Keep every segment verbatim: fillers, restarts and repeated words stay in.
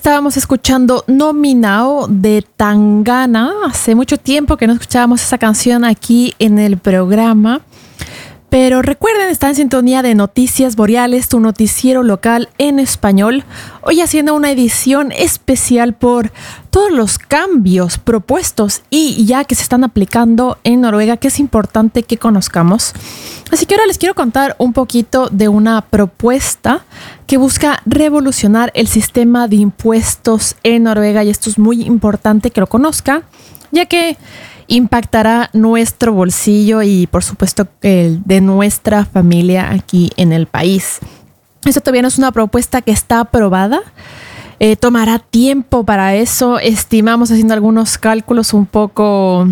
Estábamos escuchando Nominao de Tangana. Hace mucho tiempo que no escuchábamos esa canción aquí en el programa. Pero recuerden, está en sintonía de Noticias Boreales, tu noticiero local en español. Hoy haciendo una edición especial por todos los cambios propuestos y ya que se están aplicando en Noruega, que es importante que conozcamos. Así que ahora les quiero contar un poquito de una propuesta que busca revolucionar el sistema de impuestos en Noruega, y esto es muy importante que lo conozca, ya que impactará nuestro bolsillo y por supuesto el de nuestra familia aquí en el país. Esto todavía no es una propuesta que está aprobada. Eh, tomará tiempo para eso. Estimamos, haciendo algunos cálculos un poco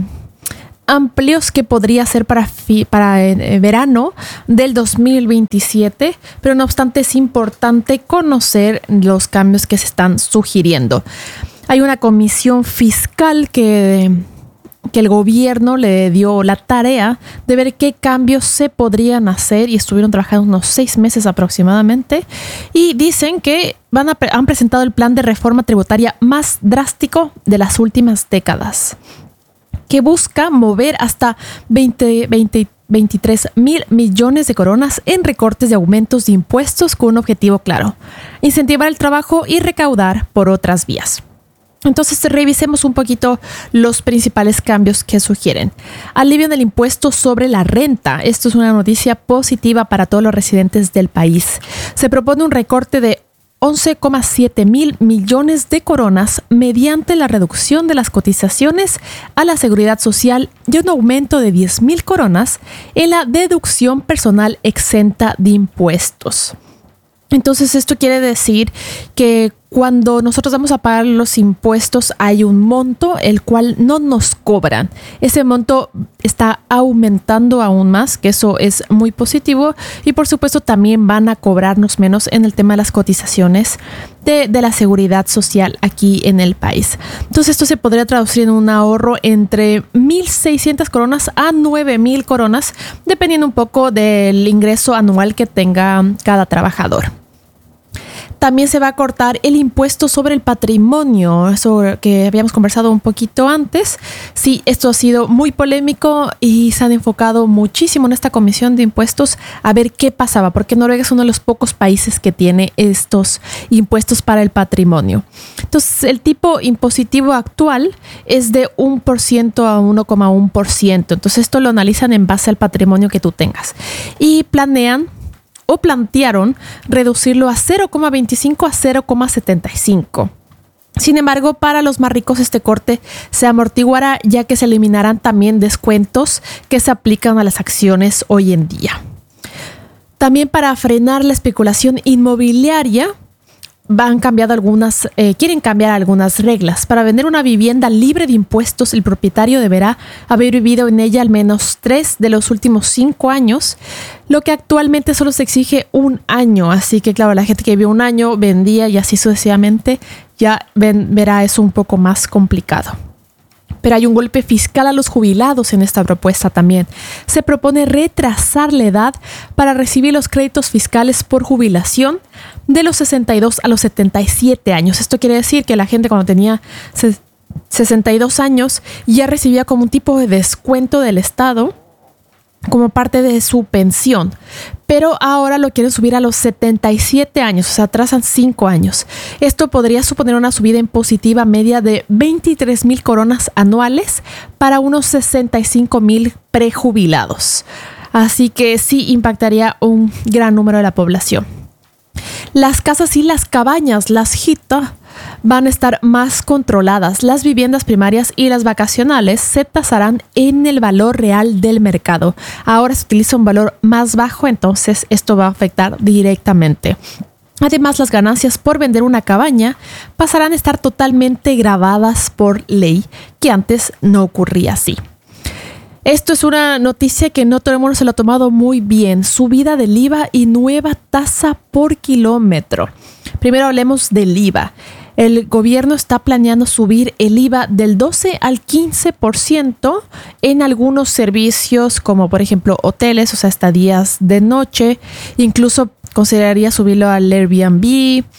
amplios, que podría ser para, fi- para eh, verano del dos mil veintisiete, pero no obstante es importante conocer los cambios que se están sugiriendo. Hay una comisión fiscal que... que el gobierno le dio la tarea de ver qué cambios se podrían hacer, y estuvieron trabajando unos seis meses aproximadamente, y dicen que van a, han presentado el plan de reforma tributaria más drástico de las últimas décadas, que busca mover hasta veinte, veinte, veintitrés mil millones de coronas en recortes de aumentos de impuestos, con un objetivo claro: incentivar el trabajo y recaudar por otras vías. Entonces revisemos un poquito los principales cambios que sugieren. Alivio del impuesto sobre la renta. Esto es una noticia positiva para todos los residentes del país. Se propone un recorte de once coma siete mil millones de coronas mediante la reducción de las cotizaciones a la seguridad social y un aumento de diez mil coronas en la deducción personal exenta de impuestos. Entonces esto quiere decir que cuando nosotros vamos a pagar los impuestos hay un monto el cual no nos cobran. Ese monto está aumentando aún más, que eso es muy positivo, y por supuesto también van a cobrarnos menos en el tema de las cotizaciones de, de la seguridad social aquí en el país. Entonces esto se podría traducir en un ahorro entre mil seiscientas coronas a nueve mil coronas, dependiendo un poco del ingreso anual que tenga cada trabajador. También se va a cortar el impuesto sobre el patrimonio, eso que habíamos conversado un poquito antes. Sí, esto ha sido muy polémico y se han enfocado muchísimo en esta comisión de impuestos a ver qué pasaba, porque Noruega es uno de los pocos países que tiene estos impuestos para el patrimonio. Entonces, el tipo impositivo actual es de uno por ciento a uno coma uno por ciento. Entonces, esto lo analizan en base al patrimonio que tú tengas y planean o plantearon reducirlo a cero coma veinticinco a cero coma setenta y cinco. Sin embargo, para los más ricos este corte se amortiguará, ya que se eliminarán también descuentos que se aplican a las acciones hoy en día. También, para frenar la especulación inmobiliaria, han cambiado algunas, eh, quieren cambiar algunas reglas. Para vender una vivienda libre de impuestos, el propietario deberá haber vivido en ella al menos tres de los últimos cinco años, lo que actualmente solo se exige un año. Así que, claro, la gente que vivió un año vendía y así sucesivamente, ya ven, verá eso un poco más complicado. Pero hay un golpe fiscal a los jubilados en esta propuesta también. Se propone retrasar la edad para recibir los créditos fiscales por jubilación de los sesenta y dos a los setenta y siete años. Esto quiere decir que la gente, cuando tenía sesenta y dos años, ya recibía como un tipo de descuento del Estado como parte de su pensión, pero ahora lo quieren subir a los setenta y siete años, o sea, atrasan cinco años. Esto podría suponer una subida impositiva media de veintitrés mil coronas anuales para unos sesenta y cinco mil prejubilados. Así que sí impactaría un gran número de la población. Las casas y las cabañas, las hytta, van a estar más controladas. Las viviendas primarias y las vacacionales se tasarán en el valor real del mercado. Ahora se utiliza un valor más bajo, entonces esto va a afectar directamente. Además, las ganancias por vender una cabaña pasarán a estar totalmente grabadas por ley, que antes no ocurría así. Esto es una noticia que no todo el mundo se lo ha tomado muy bien. Subida del I V A y nueva tasa por kilómetro. Primero hablemos del I V A. El gobierno está planeando subir el I V A del doce al quince por ciento en algunos servicios, como por ejemplo hoteles, o sea, estadías de noche. Incluso consideraría subirlo al Airbnb.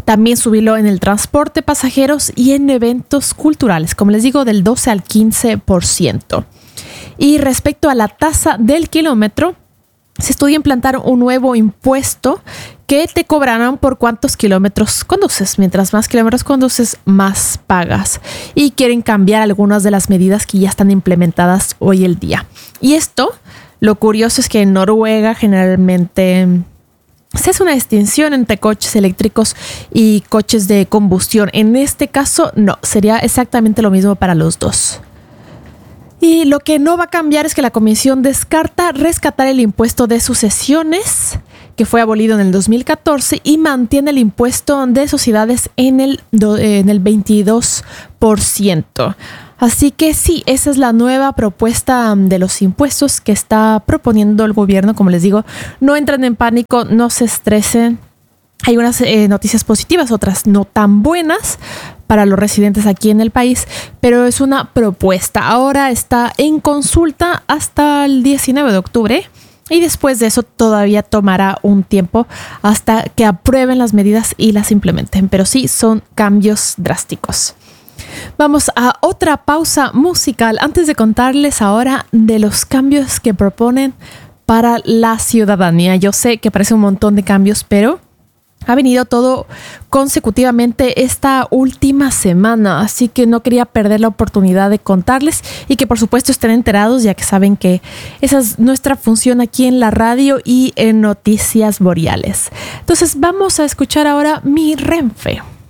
También subirlo en el transporte pasajeros y en eventos culturales, como les digo, del doce al quince por ciento. Y respecto a la tasa del kilómetro, se estudia implantar un nuevo impuesto que te cobrarán por cuántos kilómetros conduces. Mientras más kilómetros conduces, más pagas. Y quieren cambiar algunas de las medidas que ya están implementadas hoy el día. Y esto, lo curioso es que en Noruega generalmente se hace una distinción entre coches eléctricos y coches de combustión. En este caso, no, sería exactamente lo mismo para los dos. Y lo que no va a cambiar es que la comisión descarta rescatar el impuesto de sucesiones, que fue abolido en el dos mil catorce, y mantiene el impuesto de sociedades en el, en el veintidós por ciento. Así que sí, esa es la nueva propuesta de los impuestos que está proponiendo el gobierno. Como les digo, no entren en pánico, no se estresen. Hay unas eh, noticias positivas, otras no tan buenas para los residentes aquí en el país, pero es una propuesta. Ahora está en consulta hasta el diecinueve de octubre y después de eso todavía tomará un tiempo hasta que aprueben las medidas y las implementen. Pero sí, son cambios drásticos. Vamos a otra pausa musical antes de contarles ahora de los cambios que proponen para la ciudadanía. Yo sé que parece un montón de cambios, pero ha venido todo consecutivamente esta última semana, así que no quería perder la oportunidad de contarles y que por supuesto estén enterados, ya que saben que esa es nuestra función aquí en la radio y en Noticias Boreales. Entonces vamos a escuchar ahora Mi Renfe.